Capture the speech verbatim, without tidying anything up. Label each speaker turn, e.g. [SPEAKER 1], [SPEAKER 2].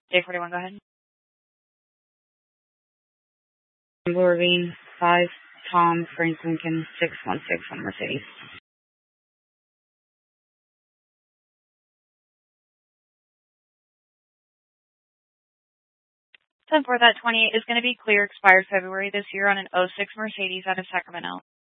[SPEAKER 1] J forty-one, go ahead. Blue Ravine, five Tom Frank Lincoln, six one six on Mercedes. ten four, that twenty-eight is going to be clear, expired February this year on an oh six Mercedes out of Sacramento.